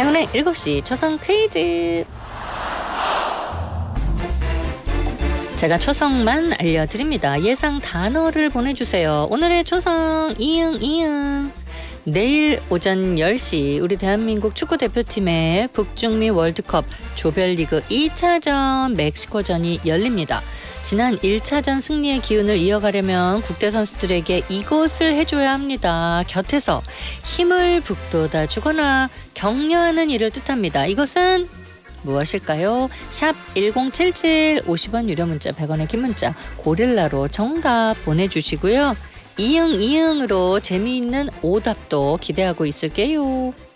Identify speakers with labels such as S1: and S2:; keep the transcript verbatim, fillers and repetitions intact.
S1: 행운의 일곱 시 초성 퀴즈. 제가 초성만 알려드립니다. 예상 단어를 보내주세요. 오늘의 초성 이응 이응. 내일 오전 열 시 우리 대한민국 축구대표팀의 북중미 월드컵 조별리그 이 차전 멕시코전이 열립니다. 지난 일 차전 승리의 기운을 이어가려면 국대 선수들에게 이것을 해줘야 합니다. 곁에서 힘을 북돋아 주거나 격려하는 일을 뜻합니다. 이것은 무엇일까요? 샵 일공칠칠 오십 원 유료 문자 백 원의 긴 문자 고릴라로 정답 보내주시고요. 이응 이응으로 재미있는 오답도 기대하고 있을게요.